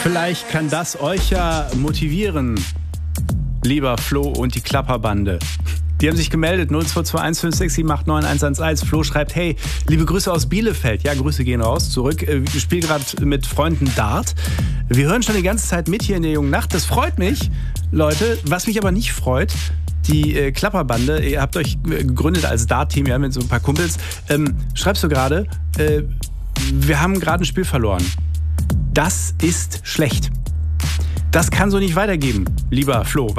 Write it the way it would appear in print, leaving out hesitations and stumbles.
Vielleicht kann das euch ja motivieren, lieber Flo und die Klapperbande. Die haben sich gemeldet, 022156789111. Flo schreibt, hey, liebe Grüße aus Bielefeld. Ja, Grüße gehen raus, zurück. Ich spiele gerade mit Freunden Dart. Wir hören schon die ganze Zeit mit hier in der jungen Nacht. Das freut mich, Leute. Was mich aber nicht freut, die Klapperbande, ihr habt euch gegründet als Dart-Team, ja, mit so ein paar Kumpels. Schreibst du gerade, wir haben gerade ein Spiel verloren. Das ist schlecht. Das kann so nicht weitergehen, lieber Flo.